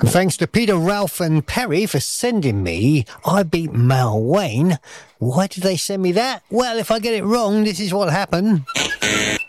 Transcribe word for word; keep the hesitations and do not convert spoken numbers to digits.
Thanks to Peter, Ralph and Perry for sending me I Beat Mal Wayne. Why did they send me that? Well, if I get it wrong, this is what happened.